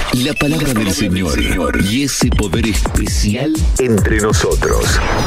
La palabra del Señor y ese poder especial entre nosotros.